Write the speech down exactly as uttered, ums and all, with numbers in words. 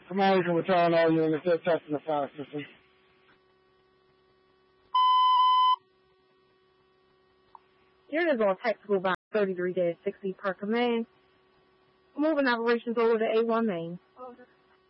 Command, you can return all units. They're testing the fire system. Units on tactical bound thirty-three dash sixty per command. Moving operations over to A one main. Over.